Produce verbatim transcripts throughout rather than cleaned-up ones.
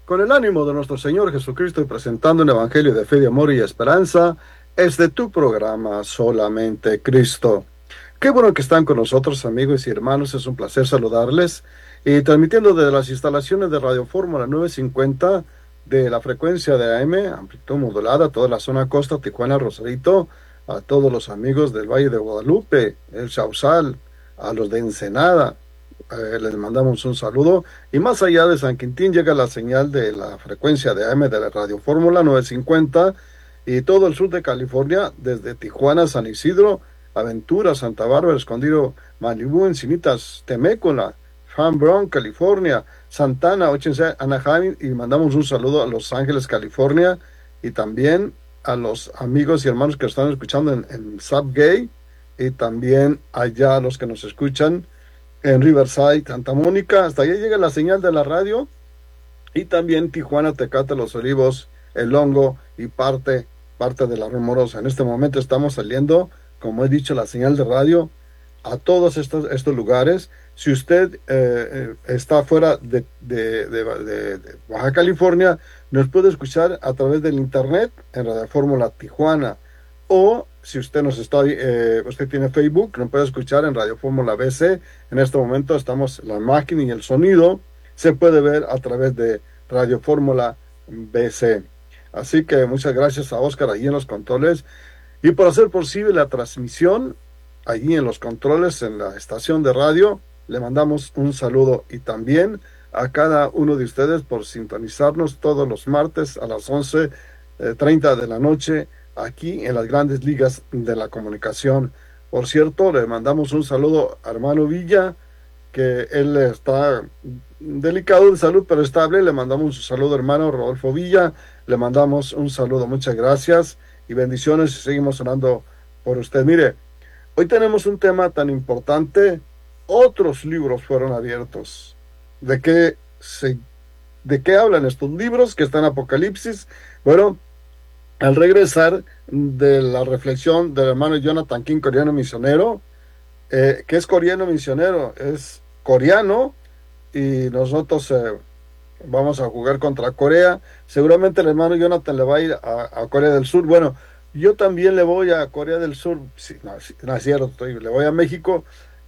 Con el ánimo de nuestro Señor Jesucristo y presentando un evangelio de fe, de amor y esperanza, es de tu programa Solamente Cristo. Qué bueno que están con nosotros, amigos y hermanos, es un placer saludarles y transmitiendo desde las instalaciones de Radio Fórmula novecientos cincuenta de la frecuencia de A M, amplitud modulada, toda la zona costa, Tijuana, Rosarito, a todos los amigos del Valle de Guadalupe, el Sausal, a los de Ensenada. Eh, les mandamos un saludo, y más allá de San Quintín llega la señal de la frecuencia de A M de la Radio Fórmula novecientos cincuenta y todo el sur de California, desde Tijuana, San Isidro, Aventura, Santa Bárbara, Escondido, Malibú, Encinitas, Temécula, Fan Bronx, California, Santana, Oceanside, Anaheim, y mandamos un saludo a Los Ángeles, California, y también a los amigos y hermanos que están escuchando en, en Subgay, y también allá a los que nos escuchan en Riverside, Santa Mónica. Hasta allá llega la señal de la radio, y también Tijuana, Tecate, Los Olivos, El Hongo y parte, parte de La Rumorosa. En este momento estamos saliendo, como he dicho, la señal de radio a todos estos, estos lugares. Si usted eh, está fuera de, de, de, de, de Baja California, nos puede escuchar a través del internet en Radio Fórmula Tijuana, o si usted nos está, eh, usted tiene Facebook, nos puede escuchar en Radio Fórmula B C. En este momento estamos, la máquina y el sonido se puede ver a través de Radio Fórmula B C. Así que muchas gracias a Oscar allí en los controles, y por hacer posible la transmisión allí en los controles, en la estación de radio, le mandamos un saludo, y también a cada uno de ustedes por sintonizarnos todos los martes a las once treinta de la noche, aquí en las Grandes Ligas de la Comunicación. Por cierto, le mandamos un saludo a hermano Villa, que él está delicado de salud pero estable. Le mandamos un saludo, hermano Rodolfo Villa, le mandamos un saludo, muchas gracias y bendiciones, y seguimos orando por usted. Mire, hoy tenemos un tema tan importante. Otros libros fueron abiertos. ¿De qué se, de qué hablan estos libros que están en Apocalipsis? Bueno, al regresar de la reflexión del hermano Jonathan King, coreano misionero, eh, que es coreano misionero, es coreano, y nosotros eh, vamos a jugar contra Corea. Seguramente el hermano Jonathan le va a ir a, a Corea del Sur. Bueno, yo también le voy a Corea del Sur. Sí, no, sí, no es cierto, estoy, le voy a México,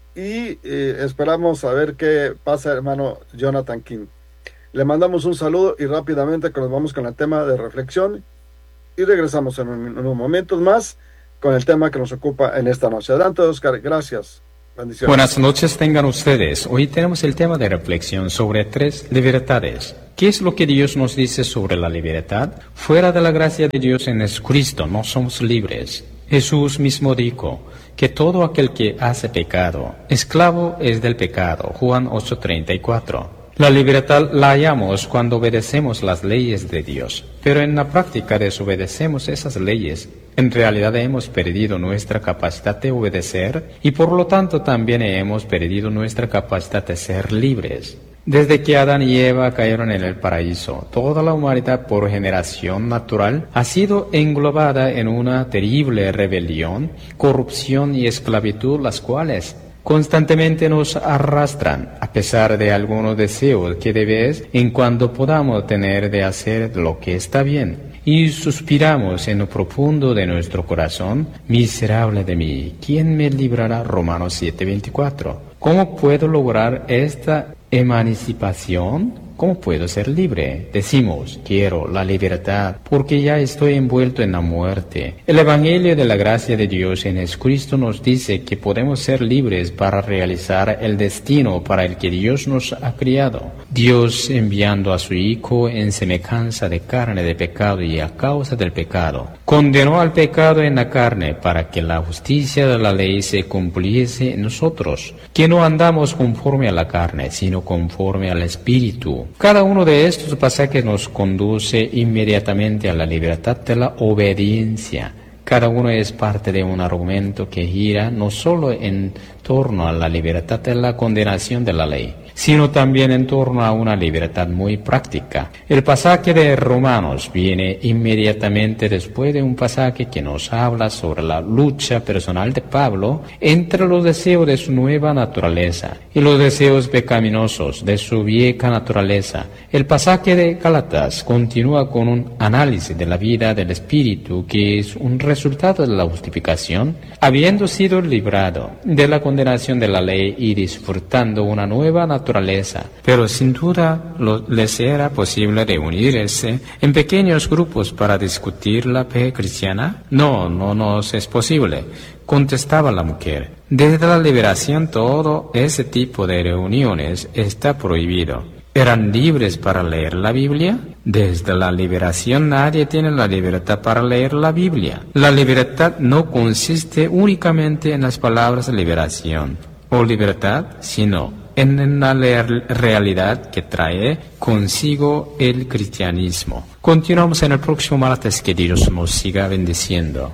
y eh, esperamos a ver qué pasa, hermano Jonathan King. Le mandamos un saludo, y rápidamente que nos vamos con el tema de reflexión, y regresamos en, un, en unos momentos más con el tema que nos ocupa en esta noche. Adelante, Oscar, gracias. Bendiciones. Buenas noches tengan ustedes. Hoy tenemos el tema de reflexión sobre tres libertades. ¿Qué es lo que Dios nos dice sobre la libertad? Fuera de la gracia de Dios en Jesucristo no somos libres. Jesús mismo dijo que todo aquel que hace pecado, esclavo es del pecado. Juan ocho treinta y cuatro. La libertad la hallamos cuando obedecemos las leyes de Dios, pero en la práctica desobedecemos esas leyes. En realidad hemos perdido nuestra capacidad de obedecer, y por lo tanto también hemos perdido nuestra capacidad de ser libres. Desde que Adán y Eva cayeron en el paraíso, toda la humanidad por generación natural ha sido englobada en una terrible rebelión, corrupción y esclavitud, las cuales constantemente nos arrastran, a pesar de algunos deseos que de vez en cuando podamos tener de hacer lo que está bien. Y suspiramos en lo profundo de nuestro corazón: miserable de mí, ¿quién me librará? Romanos siete veinticuatro. ¿Cómo puedo lograr esta emancipación? ¿Cómo puedo ser libre? Decimos, quiero la libertad, porque ya estoy envuelto en la muerte. El Evangelio de la gracia de Dios en Jesucristo nos dice que podemos ser libres para realizar el destino para el que Dios nos ha criado. Dios, enviando a su Hijo en semejanza de carne de pecado y a causa del pecado, condenó al pecado en la carne para que la justicia de la ley se cumpliese en nosotros, que no andamos conforme a la carne, sino conforme al Espíritu. Cada uno de estos pasajes nos conduce inmediatamente a la libertad de la obediencia. Cada uno es parte de un argumento que gira no solo en torno a la libertad de la condenación de la ley, sino también en torno a una libertad muy práctica. El pasaje de Romanos viene inmediatamente después de un pasaje que nos habla sobre la lucha personal de Pablo entre los deseos de su nueva naturaleza y los deseos pecaminosos de su vieja naturaleza. El pasaje de Gálatas continúa con un análisis de la vida del Espíritu que es un resultado de la justificación, habiendo sido librado de la condenación de la ley y disfrutando una nueva naturaleza. Pero sin duda lo, les era posible reunirse en pequeños grupos para discutir la fe cristiana. No, no nos es posible, contestaba la mujer. Desde la liberación todo ese tipo de reuniones está prohibido. ¿Eran libres para leer la Biblia? Desde la liberación nadie tiene la libertad para leer la Biblia. La libertad no consiste únicamente en las palabras liberación o libertad, sino en la realidad que trae consigo el cristianismo. Continuamos en el próximo martes, que Dios nos siga bendiciendo.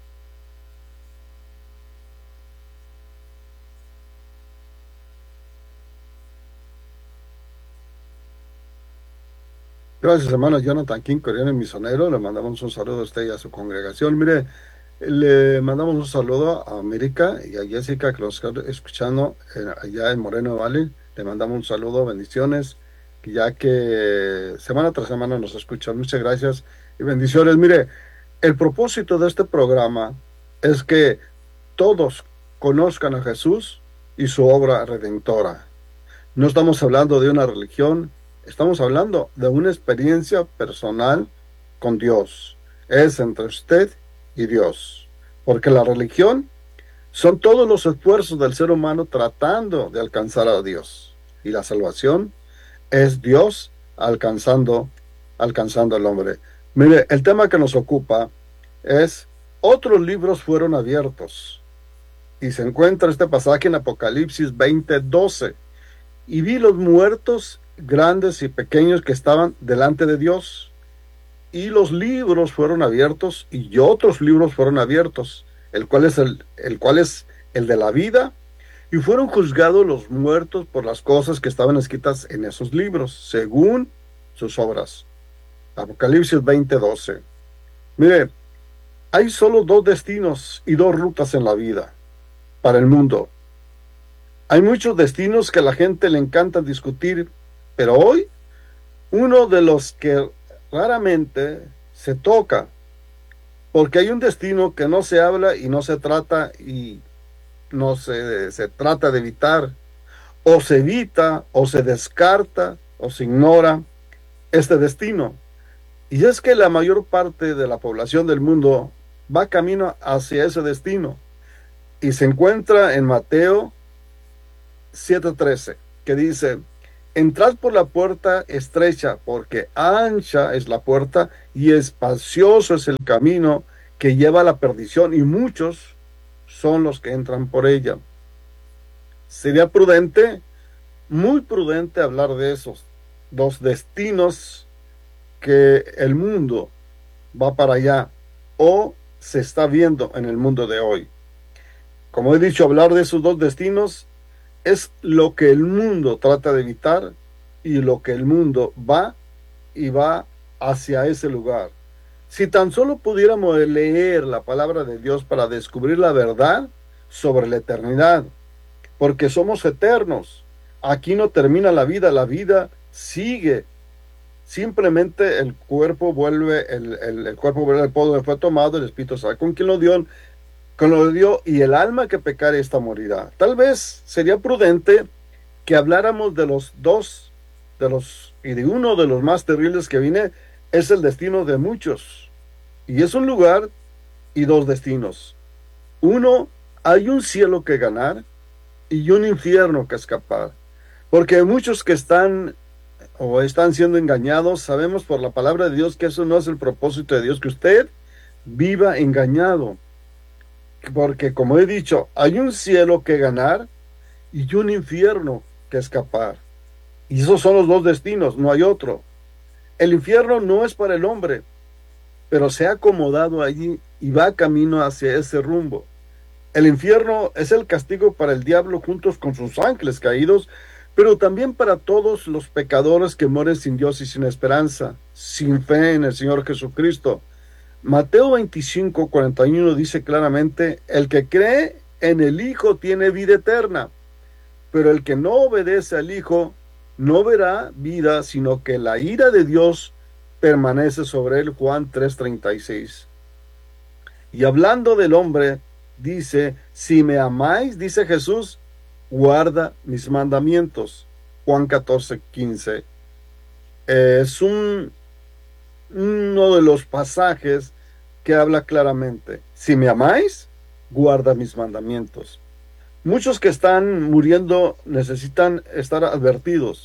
Gracias, hermano Jonathan King, coreano y misionero. Le mandamos un saludo a usted y a su congregación. Mire, le mandamos un saludo a América y a Jessica, que los está escuchando en, allá en Moreno Valley. Le mandamos un saludo, bendiciones, ya que semana tras semana nos escuchan. Muchas gracias y bendiciones. Mire, el propósito de este programa es que todos conozcan a Jesús y su obra redentora. No estamos hablando de una religión, estamos hablando de una experiencia personal con Dios. Es entre usted y Dios. Porque la religión son todos los esfuerzos del ser humano tratando de alcanzar a Dios. Y la salvación es Dios alcanzando, alcanzando al hombre. Mire, el tema que nos ocupa es: otros libros fueron abiertos. Y se encuentra este pasaje en Apocalipsis veinte doce. Y vi los muertos grandes y pequeños que estaban delante de Dios, y los libros fueron abiertos, y otros libros fueron abiertos, el cual es el, el cual es el de la vida, y fueron juzgados los muertos por las cosas que estaban escritas en esos libros, según sus obras. Apocalipsis veinte doce. Mire, hay solo dos destinos y dos rutas en la vida para el mundo. Hay muchos destinos que a la gente le encanta discutir, pero hoy, uno de los que raramente se toca, porque hay un destino que no se habla y no se trata y no se, se trata de evitar, o se evita, o se descarta, o se ignora este destino. Y es que la mayor parte de la población del mundo va camino hacia ese destino, y se encuentra en Mateo siete trece, que dice: entrad por la puerta estrecha, porque ancha es la puerta y espacioso es el camino que lleva a la perdición, y muchos son los que entran por ella. Sería prudente, muy prudente, hablar de esos dos destinos que el mundo va para allá o se está viendo en el mundo de hoy. Como he dicho, hablar de esos dos destinos es lo que el mundo trata de evitar y lo que el mundo va y va hacia ese lugar. Si tan solo pudiéramos leer la palabra de Dios para descubrir la verdad sobre la eternidad, porque somos eternos. Aquí no termina la vida, la vida sigue. Simplemente el cuerpo vuelve, el, el, el cuerpo vuelve al polvo, fue tomado, el espíritu sabe con quien lo dio, con lo dio, y el alma que pecare esta morirá. Tal vez sería prudente que habláramos de los dos, de los, y de uno de los más terribles que viene, es el destino de muchos. Y es un lugar y dos destinos. Uno, hay un cielo que ganar y un infierno que escapar. Porque hay muchos que están o están siendo engañados. Sabemos por la palabra de Dios que eso no es el propósito de Dios, que usted viva engañado. Porque, como he dicho, hay un cielo que ganar y un infierno que escapar. Y esos son los dos destinos, no hay otro. El infierno no es para el hombre, pero se ha acomodado allí y va camino hacia ese rumbo. El infierno es el castigo para el diablo juntos con sus ángeles caídos, pero también para todos los pecadores que mueren sin Dios y sin esperanza, sin fe en el Señor Jesucristo. Mateo veinticinco, cuarenta y uno dice claramente: el que cree en el Hijo tiene vida eterna, pero el que no obedece al Hijo no verá vida, sino que la ira de Dios permanece sobre él. Juan tres, treinta y seis. Y hablando del hombre, dice: si me amáis, dice Jesús, guarda mis mandamientos. Juan catorce, quince. Es un, uno de los pasajes que habla claramente: si me amáis, guarda mis mandamientos. Muchos que están muriendo necesitan estar advertidos.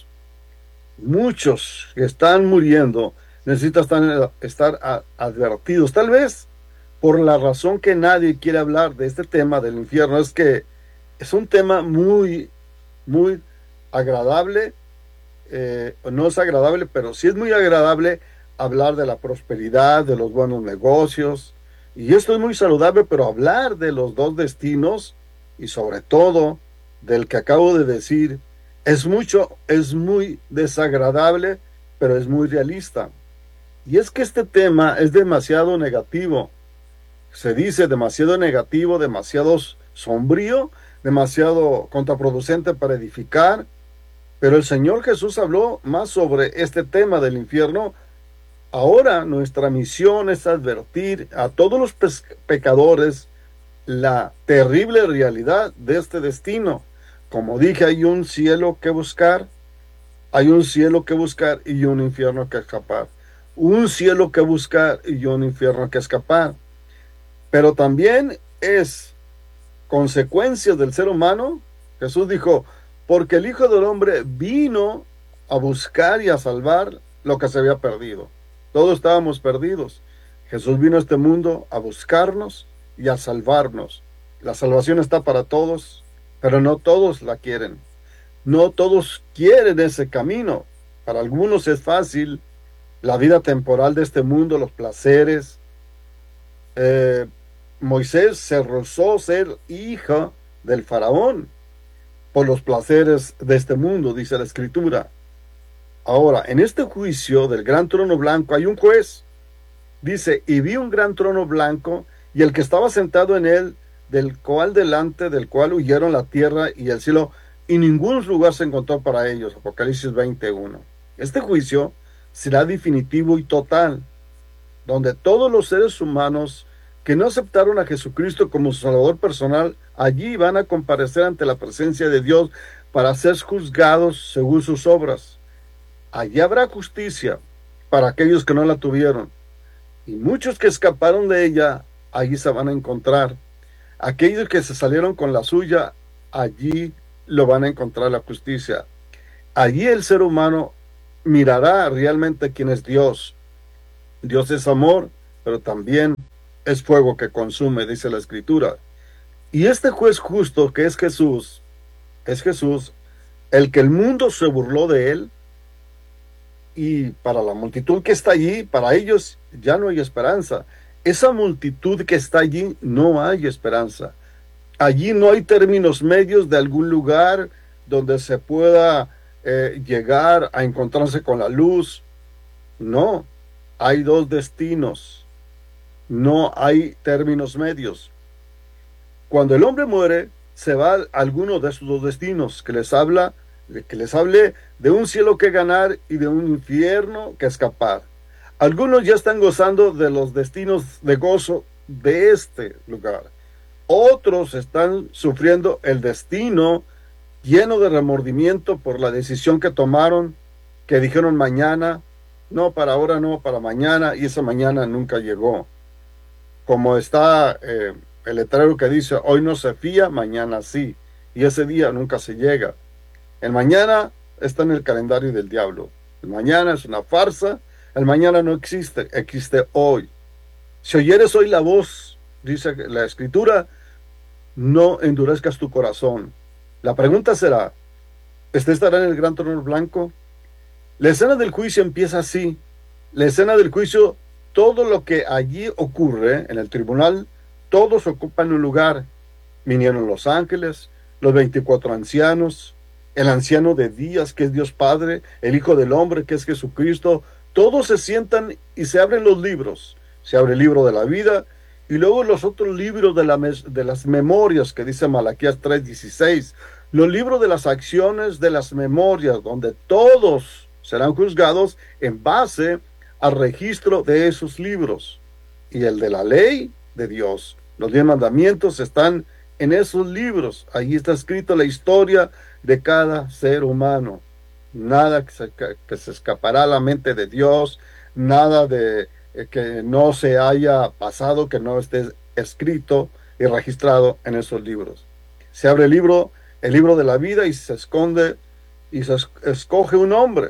Muchos que están muriendo necesitan estar, estar advertidos. Tal vez por la razón que nadie quiere hablar de este tema del infierno, es que es un tema muy, muy agradable. Eh, no es agradable, pero sí es muy agradable hablar de la prosperidad, de los buenos negocios, y esto es muy saludable, pero hablar de los dos destinos, y sobre todo del que acabo de decir, es mucho, es muy desagradable, pero es muy realista. Y es que este tema es demasiado negativo. Se dice demasiado negativo, demasiado sombrío, demasiado contraproducente para edificar. Pero el Señor Jesús habló más sobre este tema del infierno. Ahora nuestra misión es advertir a todos los pe- pecadores la terrible realidad de este destino. Como dije, hay un cielo que buscar, hay un cielo que buscar y un infierno que escapar. Un cielo que buscar y un infierno que escapar. Pero también es consecuencia del ser humano. Jesús dijo: porque el Hijo del Hombre vino a buscar y a salvar lo que se había perdido. Todos estábamos perdidos. Jesús vino a este mundo a buscarnos y a salvarnos. La salvación está para todos, pero no todos la quieren. No todos quieren ese camino. Para algunos es fácil la vida temporal de este mundo, los placeres. Eh, Moisés se rehusó ser hija del faraón por los placeres de este mundo, dice la Escritura. Ahora, en este juicio del gran trono blanco hay un juez. Dice: y vi un gran trono blanco, y el que estaba sentado en él, del cual delante del cual huyeron la tierra y el cielo, y ningún lugar se encontró para ellos. Apocalipsis veintiuno. Este juicio será definitivo y total, donde todos los seres humanos que no aceptaron a Jesucristo como su Salvador personal, allí van a comparecer ante la presencia de Dios para ser juzgados según sus obras. Allí habrá justicia para aquellos que no la tuvieron, y muchos que escaparon de ella, allí se van a encontrar. Aquellos que se salieron con la suya, allí lo van a encontrar la justicia. Allí el ser humano mirará realmente quién es Dios. Dios es amor, pero también es fuego que consume, dice la Escritura. Y este juez justo, que es Jesús, es Jesús, el que el mundo se burló de él, y para la multitud que está allí, para ellos ya no hay esperanza. Esa multitud que está allí, no hay esperanza. Allí no hay términos medios de algún lugar donde se pueda eh, llegar a encontrarse con la luz. No, hay dos destinos. No hay términos medios. Cuando el hombre muere, se va a alguno de esos dos destinos, que les habla, que les hable de un cielo que ganar y de un infierno que escapar. Algunos ya están gozando de los destinos de gozo de este lugar. Otros están sufriendo el destino lleno de remordimiento por la decisión que tomaron, que dijeron mañana, no, para ahora no, para mañana, y esa mañana nunca llegó. Como está eh, el letrero que dice: hoy no se fía, mañana sí, y ese día nunca se llega. El mañana está en el calendario del diablo. El mañana es una farsa. El mañana no existe, existe hoy. Si oyeres hoy la voz, dice la Escritura, no endurezcas tu corazón. La pregunta será: ¿usted estará en el gran trono blanco? La escena del juicio empieza así. La escena del juicio, todo lo que allí ocurre en el tribunal, todos ocupan un lugar. Vinieron los ángeles, los veinticuatro ancianos, el anciano de días, que es Dios Padre, el Hijo del Hombre, que es Jesucristo. Todos se sientan y se abren los libros. Se abre el libro de la vida y luego los otros libros de, la, de las memorias, que dice Malaquías tres dieciséis. Los libros de las acciones de las memorias, donde todos serán juzgados en base al registro de esos libros. Y el de la ley de Dios. Los diez mandamientos están en esos libros. Allí está escrita la historia de cada ser humano. Nada que se, que se escapará a la mente de Dios, nada de eh, que no se haya pasado, que no esté escrito y registrado en esos libros. Se abre el libro, el libro de la vida, y se esconde y se escoge un nombre.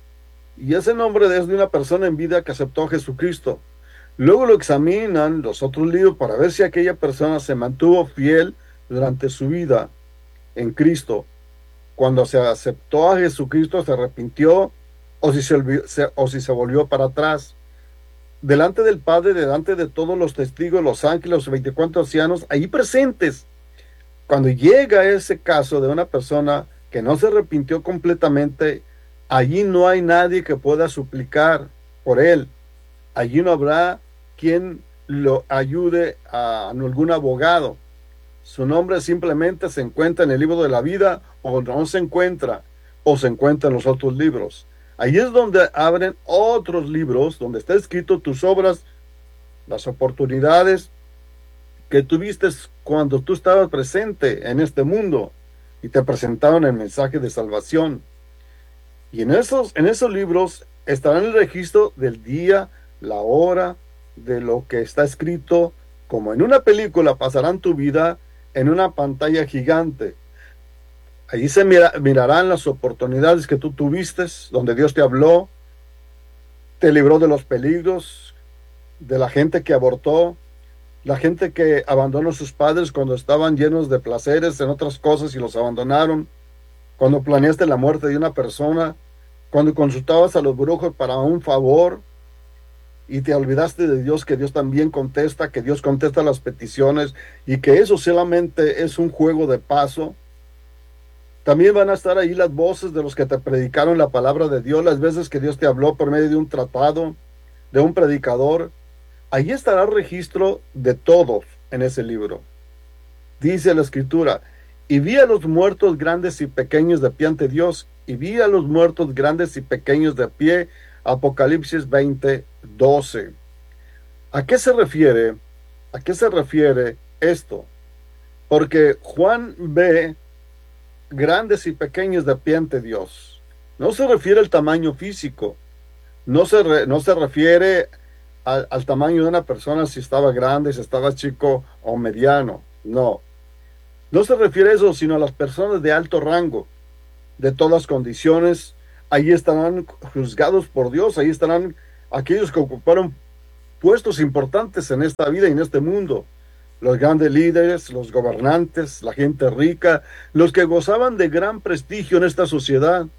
Y ese nombre es de una persona en vida que aceptó a Jesucristo. Luego lo examinan los otros libros para ver si aquella persona se mantuvo fiel durante su vida en Cristo. Cuando se aceptó a Jesucristo, se arrepintió, o si se, olvidó, se, o si se volvió para atrás. Delante del Padre, delante de todos los testigos, los ángeles, los veinticuatro ancianos, ahí presentes. Cuando llega ese caso de una persona que no se arrepintió completamente, allí no hay nadie que pueda suplicar por él. Allí no habrá quien lo ayude a, a algún abogado. Su nombre simplemente se encuentra en el libro de la vida, o no se encuentra, o se encuentra en los otros libros. Ahí es donde abren otros libros, donde está escrito tus obras, las oportunidades que tuviste cuando tú estabas presente en este mundo y te presentaron el mensaje de salvación. Y en esos, en esos libros estará el registro del día, la hora, de lo que está escrito. Como en una película, pasarán tu vida en una pantalla gigante. Allí se mira, mirarán las oportunidades que tú tuviste, donde Dios te habló, te libró de los peligros, de la gente que abortó, la gente que abandonó a sus padres cuando estaban llenos de placeres en otras cosas y los abandonaron, cuando planeaste la muerte de una persona, cuando consultabas a los brujos para un favor y te olvidaste de Dios, que Dios también contesta, que Dios contesta las peticiones y que eso solamente es un juego de paso. También van a estar ahí las voces de los que te predicaron la palabra de Dios, las veces que Dios te habló por medio de un tratado, de un predicador. Allí estará el registro de todos en ese libro. Dice la Escritura: y vi a los muertos grandes y pequeños de pie ante Dios, y vi a los muertos grandes y pequeños de pie. Apocalipsis veinte, doce. ¿A qué se refiere? ¿A qué se refiere esto? Porque Juan ve grandes y pequeños de pie ante Dios. No se refiere al tamaño físico, no se, re, no se refiere al, al tamaño de una persona, si estaba grande, si estaba chico o mediano, no. No se refiere a eso, sino a las personas de alto rango, de todas condiciones. Ahí estarán juzgados por Dios, ahí estarán aquellos que ocuparon puestos importantes en esta vida y en este mundo. Los grandes líderes, los gobernantes, la gente rica, los que gozaban de gran prestigio en esta sociedad.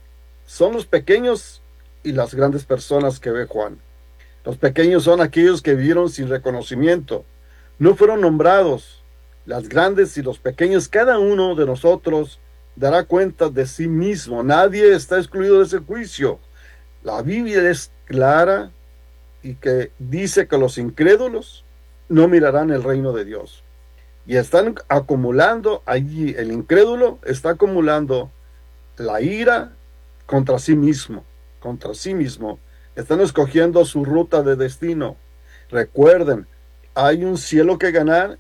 Son los pequeños y las grandes personas que ve Juan. Los pequeños son aquellos que vivieron sin reconocimiento, no fueron nombrados. Las grandes y los pequeños, cada uno de nosotros dará cuenta de sí mismo. Nadie está excluido de ese juicio. La Biblia es clara y que dice que los incrédulos no mirarán el reino de Dios. Y están acumulando allí, el incrédulo está acumulando la ira contra sí mismo, contra sí mismo. Están escogiendo su ruta de destino. Recuerden, hay un cielo que ganar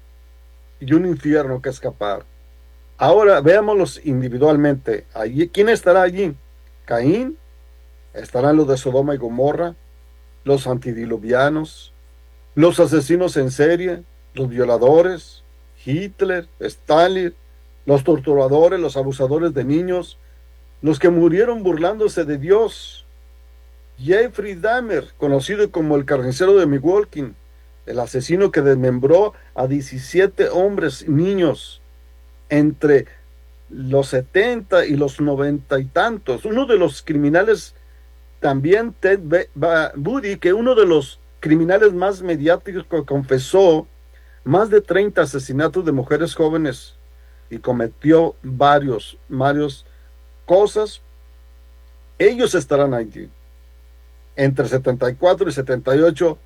y un infierno que escapar. Ahora veámoslos individualmente. Allí, ¿quién estará allí? Caín, estarán los de Sodoma y Gomorra, los antidiluvianos, los asesinos en serie, los violadores, Hitler, Stalin, los torturadores, los abusadores de niños, los que murieron burlándose de Dios. Jeffrey Dahmer, conocido como el carnicero de Milwaukee, el asesino que desmembró a diecisiete hombres y niños entre los setenta y los noventa y tantos. Uno de los criminales, también Ted Bundy, que uno de los criminales más mediáticos, que confesó más de treinta asesinatos de mujeres jóvenes y cometió varios, varios cosas, ellos estarán allí. Entre setenta y cuatro y setenta y ocho,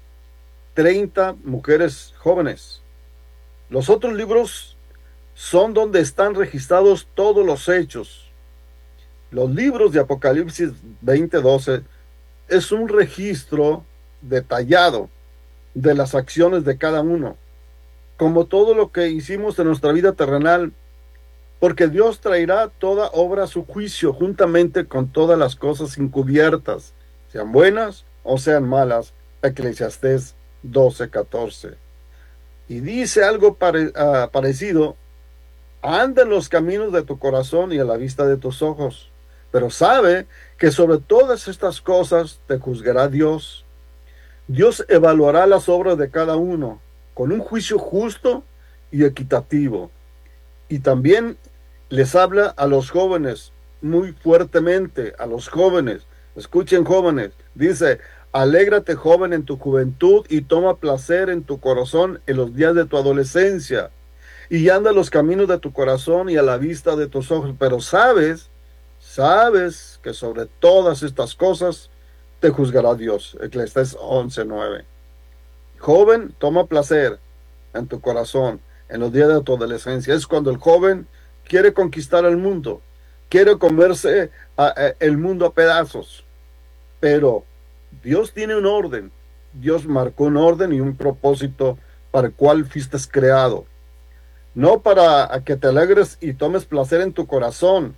treinta mujeres jóvenes. Los otros libros son donde están registrados todos los hechos. Los libros de Apocalipsis veinte doce es un registro detallado de las acciones de cada uno, como todo lo que hicimos en nuestra vida terrenal, porque Dios traerá toda obra a su juicio juntamente con todas las cosas encubiertas, sean buenas o sean malas. Eclesiastés doce catorce. Y dice algo pare, uh, parecido: anda en los caminos de tu corazón y a la vista de tus ojos, pero sabe que sobre todas estas cosas te juzgará Dios. Dios evaluará las obras de cada uno con un juicio justo y equitativo. Y también les habla a los jóvenes muy fuertemente, a los jóvenes. Escuchen, jóvenes, dice: alégrate, joven, en tu juventud, y toma placer en tu corazón en los días de tu adolescencia, y anda los caminos de tu corazón y a la vista de tus ojos, pero sabes, sabes que sobre todas estas cosas te juzgará Dios. Eclesiastés once nueve. Joven, toma placer en tu corazón en los días de tu adolescencia. Es cuando el joven quiere conquistar el mundo, quiere comerse a, a, el mundo a pedazos, pero Dios tiene un orden. Dios marcó un orden y un propósito para el cual fuiste creado. No para que te alegres y tomes placer en tu corazón,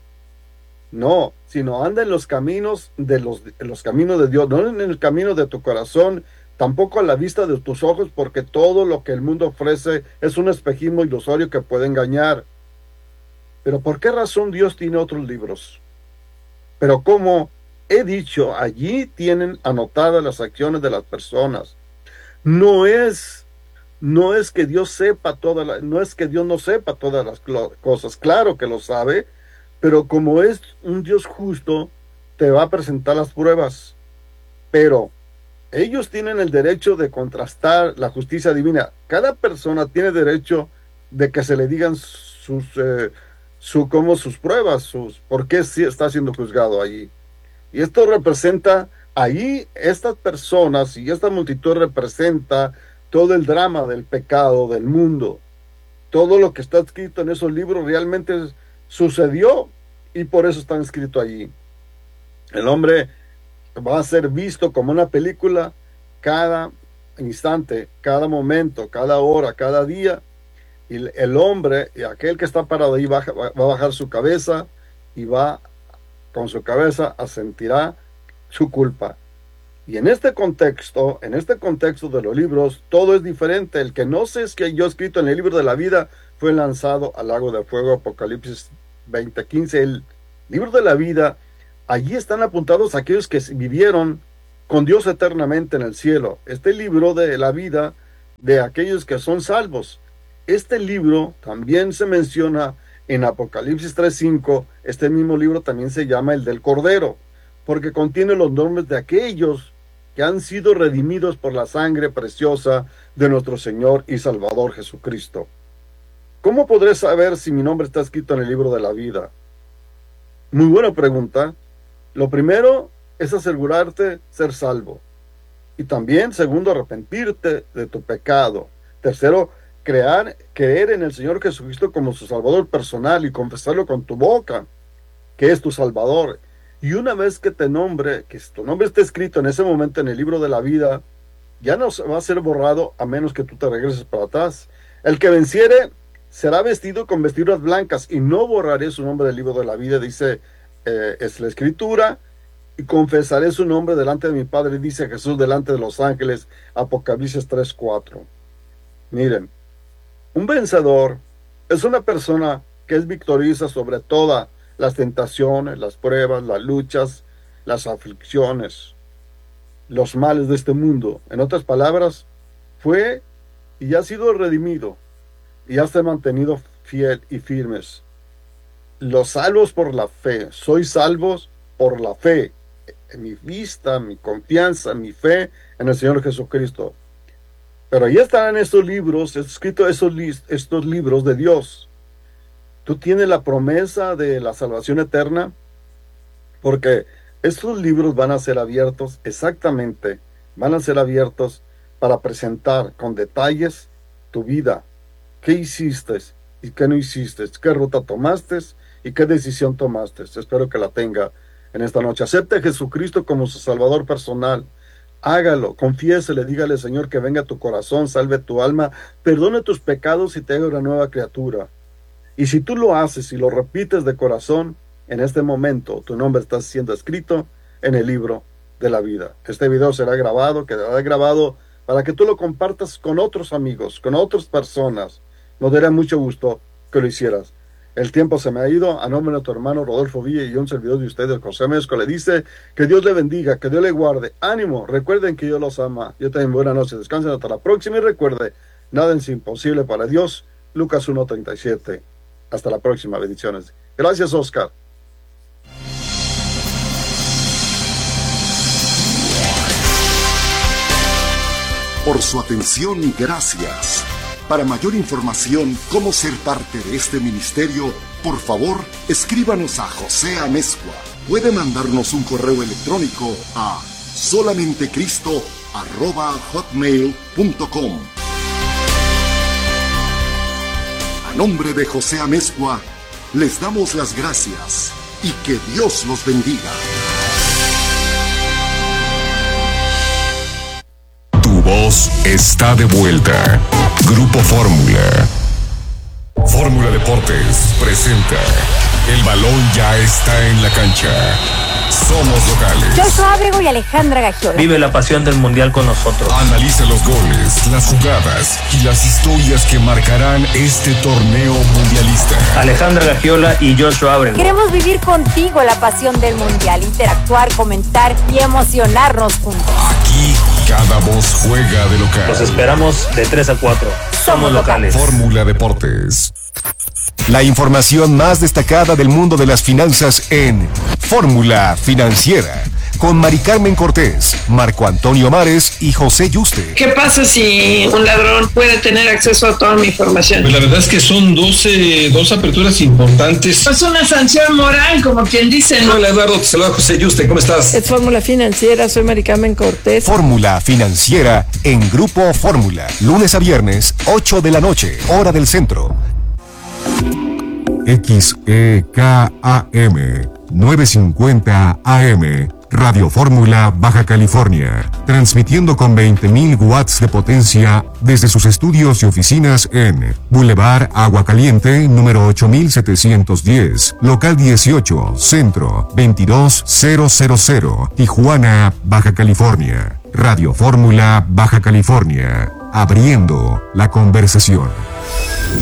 no, sino anda en los caminos de los, en los caminos de Dios, no en el camino de tu corazón, tampoco a la vista de tus ojos, porque todo lo que el mundo ofrece es un espejismo ilusorio que puede engañar. Pero ¿por qué razón Dios tiene otros libros? Pero como he dicho, allí tienen anotadas las acciones de las personas. No es, no es que Dios sepa todas las, no es que Dios no sepa todas las cosas, claro que lo sabe, pero como es un Dios justo, te va a presentar las pruebas. Pero ellos tienen el derecho de contrastar la justicia divina. Cada persona tiene derecho de que se le digan sus, eh, su, como sus pruebas, sus, por qué está siendo juzgado allí. Y esto representa, ahí estas personas y esta multitud representa todo el drama del pecado del mundo. Todo lo que está escrito en esos libros realmente sucedió y por eso están escritos allí. El hombre va a ser visto como una película cada instante, cada momento, cada hora, cada día. Y el hombre, y aquel que está parado ahí, va, va a bajar su cabeza y va con su cabeza asentirá su culpa. Y en este contexto, en este contexto de los libros, todo es diferente. El que no se es que yo escrito en el libro de la vida fue lanzado al lago de fuego, Apocalipsis veinte quince. El libro de la vida, allí están apuntados aquellos que vivieron con Dios eternamente en el cielo. Este libro de la vida de aquellos que son salvos. Este libro también se menciona en Apocalipsis tres cinco. Este mismo libro también se llama el del Cordero, porque contiene los nombres de aquellos que han sido redimidos por la sangre preciosa de nuestro Señor y Salvador Jesucristo. ¿Cómo podré saber si mi nombre está escrito en el libro de la vida? Muy buena pregunta. Lo primero es asegurarte ser salvo. Y también, segundo, arrepentirte de tu pecado. Tercero, crear, creer en el Señor Jesucristo como su Salvador personal y confesarlo con tu boca, que es tu Salvador. Y una vez que te nombre, que tu nombre esté escrito en ese momento en el libro de la vida, ya no va a ser borrado a menos que tú te regreses para atrás. El que venciere será vestido con vestiduras blancas y no borraré su nombre del libro de la vida, dice eh, es la Escritura, y confesaré su nombre delante de mi Padre, dice Jesús, delante de los ángeles, Apocalipsis tres cuatro. Miren, un vencedor es una persona que es victoriosa sobre todas las tentaciones, las pruebas, las luchas, las aflicciones, los males de este mundo. En otras palabras, fue y ha sido redimido y ha sido mantenido fiel y firmes. Los salvos por la fe, soy salvos por la fe, en mi vista, mi confianza, mi fe en el Señor Jesucristo. Pero ahí están estos libros, escritos esos, estos libros de Dios. Tú tienes la promesa de la salvación eterna, porque estos libros van a ser abiertos exactamente, van a ser abiertos para presentar con detalles tu vida, qué hiciste y qué no hiciste, qué ruta tomaste y qué decisión tomaste. Espero que la tenga en esta noche. Acepte a Jesucristo como su Salvador personal. Hágalo, confiésele, dígale, Señor, que venga a tu corazón, salve tu alma, perdone tus pecados y te haga una nueva criatura. Y si tú lo haces y lo repites de corazón, en este momento tu nombre está siendo escrito en el libro de la vida. Este video será grabado, quedará grabado para que tú lo compartas con otros amigos, con otras personas. Nos daría mucho gusto que lo hicieras. El tiempo se me ha ido. A nombre de tu hermano Rodolfo Villa y un servidor de ustedes, José Amezcua, le dice que Dios le bendiga, que Dios le guarde. Ánimo, recuerden que Dios los ama. Yo también, buenas noches, descansen hasta la próxima y recuerde, nada es imposible para Dios. Lucas uno treinta y siete. Hasta la próxima, bendiciones. Gracias, Oscar. Por su atención, gracias. Para mayor información, cómo ser parte de este ministerio, por favor, escríbanos a José Amezcua. Puede mandarnos un correo electrónico a solamentecristo arroba hotmail punto com. A nombre de José Amezcua, les damos las gracias y que Dios los bendiga. Tu voz está de vuelta. Grupo Fórmula. Fórmula Deportes presenta El balón ya está en la cancha. Somos locales. Joshua Ábrego y Alejandra Gagiola. Vive la pasión del mundial con nosotros. Analiza los goles, las jugadas y las historias que marcarán este torneo mundialista. Alejandra Gagiola y Joshua Ábrego. Queremos vivir contigo la pasión del mundial, interactuar, comentar y emocionarnos juntos. Aquí cada voz juega de local. Los esperamos de tres a cuatro. Somos locales. Fórmula Deportes. La información más destacada del mundo de las finanzas en Fórmula Financiera, con Mari Carmen Cortés, Marco Antonio Mares y José Yuste. ¿Qué pasa si un ladrón puede tener acceso a toda mi información? Pues la verdad es que son doce, dos aperturas importantes. Es una sanción moral, como quien dice, ¿no? Hola Eduardo, te saluda José Yuste, ¿cómo estás? Es Fórmula Financiera, soy Mari Carmen Cortés. Fórmula Financiera en Grupo Fórmula, lunes a viernes, ocho de la noche, hora del centro. X E K A M novecientos cincuenta A M, Radio Fórmula, Baja California, transmitiendo con veinte mil watts de potencia desde sus estudios y oficinas en Boulevard Agua Caliente, número ocho mil setecientos diez, local dieciocho, Centro, veintidós mil, Tijuana, Baja California. Radio Fórmula, Baja California, abriendo la conversación.